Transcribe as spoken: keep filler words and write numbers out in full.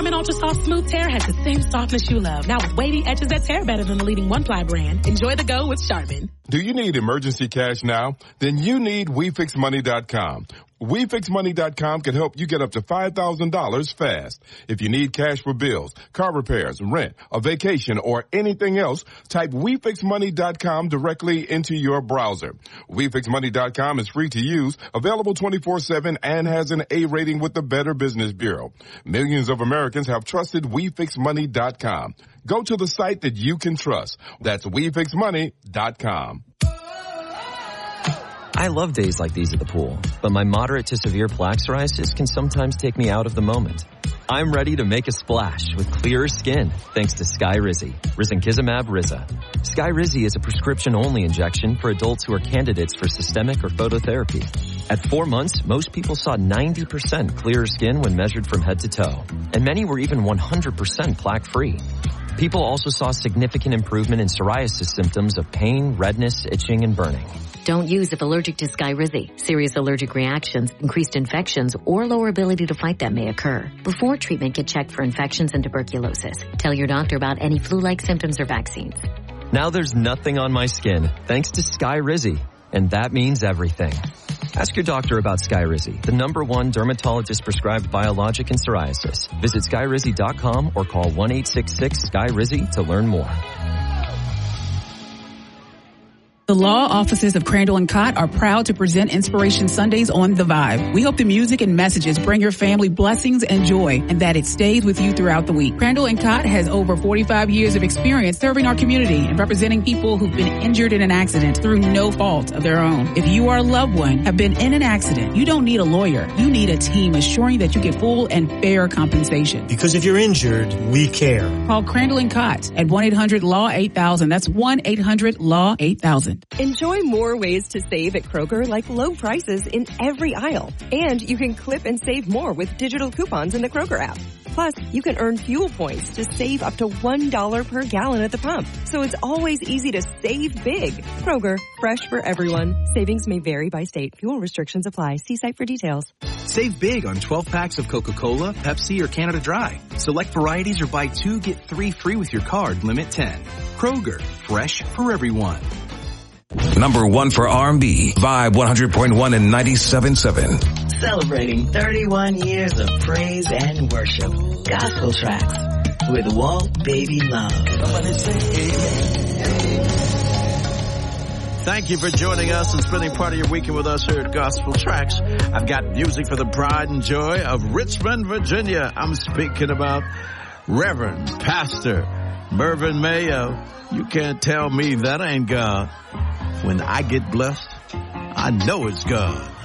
Charmin Ultra Soft Smooth Tear has the same softness you love. Now with wavy edges that tear better than the leading one-ply brand. Enjoy the go with Charmin. Do you need emergency cash now? Then you need We Fix Money dot com. We Fix Money dot com can help you get up to five thousand dollars fast. If you need cash for bills, car repairs, rent, a vacation, or anything else, type We Fix Money dot com directly into your browser. We Fix Money dot com is free to use, available twenty-four seven, and has an A rating with the Better Business Bureau. Millions of Americans have trusted We Fix Money dot com. Go to the site that you can trust. That's We Fix Money dot com. I love days like these at the pool, but my moderate to severe plaque psoriasis can sometimes take me out of the moment. I'm ready to make a splash with clearer skin thanks to Skyrizi, Risankizumab Riza. Skyrizi is a prescription-only injection for adults who are candidates for systemic or phototherapy. At four months, most people saw ninety percent clearer skin when measured from head to toe, and many were even one hundred percent plaque-free. People also saw significant improvement in psoriasis symptoms of pain, redness, itching, and burning. Don't use if allergic to Skyrizi. Serious allergic reactions, increased infections, or lower ability to fight them may occur. Before treatment, get checked for infections and tuberculosis. Tell your doctor about any flu-like symptoms or vaccines. Now there's nothing on my skin thanks to Skyrizi, and that means everything. Ask your doctor about Skyrizi, the number one dermatologist-prescribed biologic in psoriasis. Visit Skyrizi dot com or call one eight six six Skyrizi to learn more. The law offices of Crandall and Cott are proud to present Inspiration Sundays on The Vibe. We hope the music and messages bring your family blessings and joy, and that it stays with you throughout the week. Crandall and Cott has over forty-five years of experience serving our community and representing people who've been injured in an accident through no fault of their own. If you or a loved one have been in an accident, you don't need a lawyer. You need a team assuring that you get full and fair compensation. Because if you're injured, we care. Call Crandall and Cott at one eight hundred law eight thousand. That's one eight hundred law eight thousand. Enjoy more ways to save at Kroger, like low prices in every aisle. And you can clip and save more with digital coupons in the Kroger app. Plus, you can earn fuel points to save up to one dollar per gallon at the pump. So it's always easy to save big. Kroger, fresh for everyone. Savings may vary by state. Fuel restrictions apply. See site for details. Save big on twelve packs of Coca-Cola, Pepsi, or Canada Dry. Select varieties or buy two, get three free with your card. Limit ten. Kroger, fresh for everyone. Number one for R and B, Vibe one hundred point one and ninety-seven point seven. Celebrating thirty-one years of praise and worship. Gospel Tracks with Walt Baby Love. Thank you for joining us and spending part of your weekend with us here at Gospel Tracks. I've got music for the pride and joy of Richmond, Virginia. I'm speaking about Reverend Pastor Mervyn Mayo. You can't tell me that ain't God. When I get blessed, I know it's God.